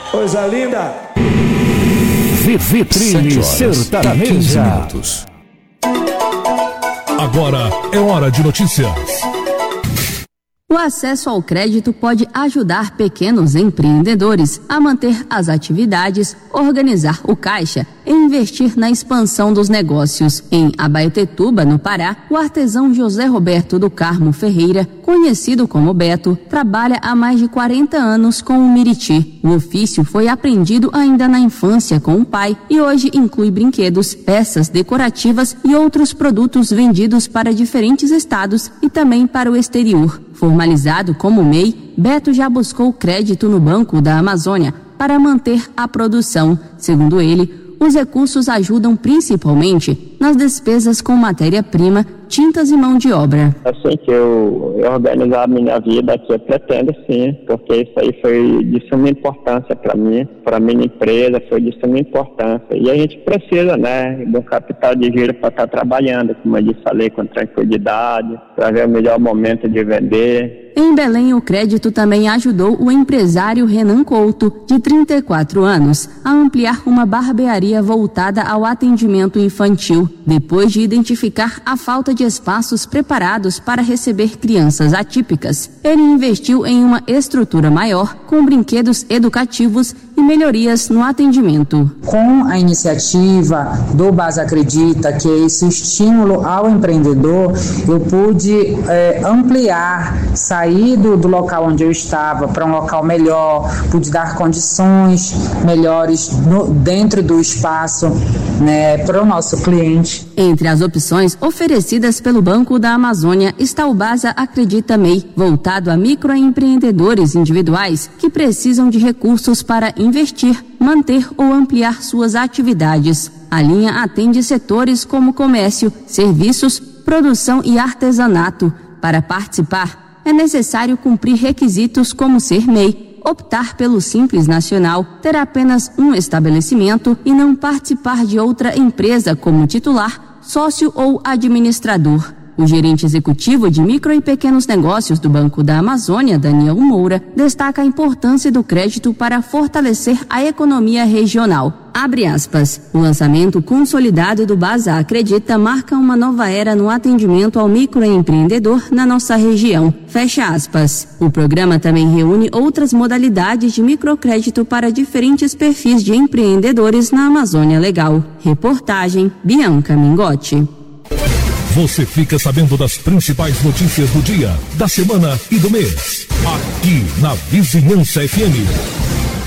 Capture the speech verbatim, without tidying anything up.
Coisa linda. Vitrine Sertaneja. Agora é hora de notícias. O acesso ao crédito pode ajudar pequenos empreendedores a manter as atividades, organizar o caixa e investir na expansão dos negócios. Em Abaetetuba, no Pará, o artesão José Roberto do Carmo Ferreira, conhecido como Beto, trabalha há mais de quarenta anos com o miriti. O ofício foi aprendido ainda na infância com o pai e hoje inclui brinquedos, peças decorativas e outros produtos vendidos para diferentes estados e também para o exterior. Formalizado como M E I, Beto já buscou crédito no Banco da Amazônia para manter a produção. Segundo ele, os recursos ajudam principalmente nas despesas com matéria-prima, tintas e mão de obra. Assim que eu, eu organizar a minha vida aqui, eu pretendo sim, porque isso aí foi de suma importância para mim, para a minha empresa, foi de suma importância. E a gente precisa, né, de um capital de giro para estar trabalhando, como eu disse, falei, com tranquilidade, para ver o melhor momento de vender. Em Belém, o crédito também ajudou o empresário Renan Couto, de trinta e quatro anos, a ampliar uma barbearia voltada ao atendimento infantil, depois de identificar a falta de espaços preparados para receber crianças atípicas. Ele investiu em uma estrutura maior, com brinquedos educativos e melhorias no atendimento. Com a iniciativa do Base Acredita, que é esse estímulo ao empreendedor, eu pude é, ampliar, sair do, do local onde eu estava para um local melhor, pude dar condições melhores no, dentro do espaço, né, para o nosso cliente. Entre as opções oferecidas pelo Banco da Amazônia está o Base Acredita M E I, voltado a microempreendedores individuais que precisam de recursos para investir, manter ou ampliar suas atividades. A linha atende setores como comércio, serviços, produção e artesanato. Para participar, é necessário cumprir requisitos como ser M E I, optar pelo Simples Nacional, ter apenas um estabelecimento e não participar de outra empresa como titular, sócio ou administrador. O gerente executivo de micro e pequenos negócios do Banco da Amazônia, Daniel Moura, destaca a importância do crédito para fortalecer a economia regional. Abre aspas. O lançamento consolidado do Base Acredita marca uma nova era no atendimento ao microempreendedor na nossa região. Fecha aspas. O programa também reúne outras modalidades de microcrédito para diferentes perfis de empreendedores na Amazônia Legal. Reportagem Bianca Mingotti. Você fica sabendo das principais notícias do dia, da semana e do mês. Aqui na Vizinhança F M.